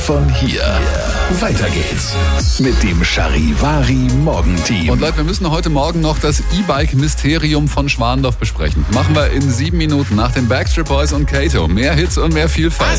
Von hier. Weiter geht's mit dem Charivari Morgenteam. Und Leute, wir müssen heute Morgen noch das E-Bike-Mysterium von Schwandorf besprechen. Machen wir in 7 Minuten nach den Backstreet Boys und Kato. Mehr Hits und mehr Vielfalt.